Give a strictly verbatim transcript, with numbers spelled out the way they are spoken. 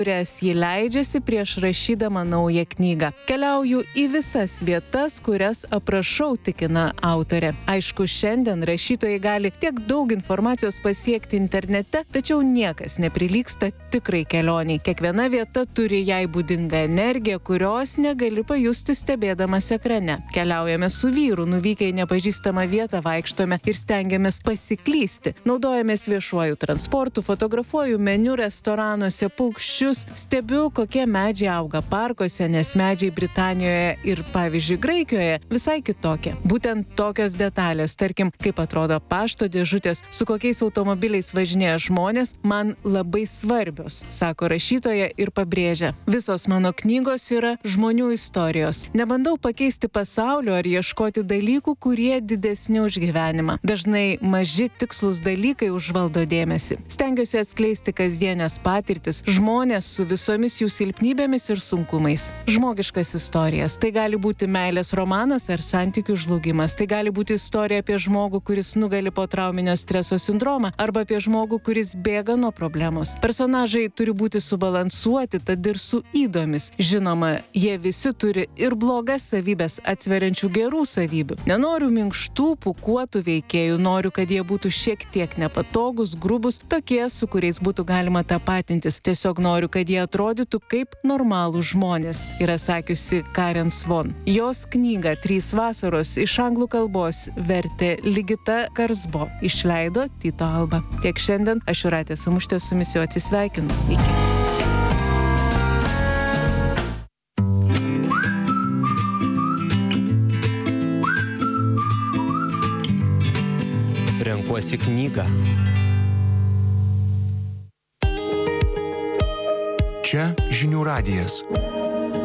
kurias ji leidžiasi prieš rašydama naują knygą. Keliauju į visas vietas, kurias aprašau, tikina autorė. Aišku, šiandien rašytojai gali tiek daug informacijos pasiekti internete, tačiau niekas neprilygsta tikrai kelioniai. Kiekviena vieta turi jai būdingą energiją, kurios negali pajusti stebėdamas ekrane. Keliaujame su vyru, nuvykę į nepažįstamą vietą, vaikštome ir stengiamės pasiklysti. Naudojamės viešuoju transportu, fotografuoju meniu restoranuose, paukščius, stebiu, kokie medžiai auga parkuose, nes medžiai Britanijoje ir, pavyzdžiui, Graikijoje visai kitokie. Būtent tokios detalės, tarkim, kaip atrodo pašto dėžutės, su kokiais automobiliais važinėja žmonės, man labai svarbios, sako rašytoja ir pabrėžia. Visos mano knygos yra žmonių istorijos. Nebandau pakeisti pasaulio ar ieškoti dalykų, kurie didesni už gyvenimą. Dažnai maži tikslus dalykai užvaldo dėmesį. Stengiuosi atskleisti kasdienės patirtis, žmonės su visomis jų silpnybėmis ir sunkumais. Žmogiškas istorijas. Tai gali būti meilės romanas ar santykių žlugimas. Tai gali būti istorija apie žmogų, kuris nugali po trauminio streso sindromą, arba apie žmogų, kuris bėga nuo problemos. Personažai turi būti subalansuoti, tad ir su ydomis. Žinoma, jie visi turi ir blogas savybės atsveriančių gerų savybių. Nenoriu minkštų, pūkuotų veikėjų, noriu, kad jie būtų šiek tiek nepatogus, grubus, tokie, su kuriais būtų galima tapatintis. Tiesiog noriu, kad jie atrodytų kaip normalūs žmonės, yra sakiusi Karen Svon. Jos knygą Trys vasaros iš anglų kalbos vertė Ligita Karsbo, išleido Tyto Alba. Tiek šiandien, aš Jūratė Samuštė su jumis jau atsisveikinu. Iki. Renkuosi knygą. Čia Žinių radijas.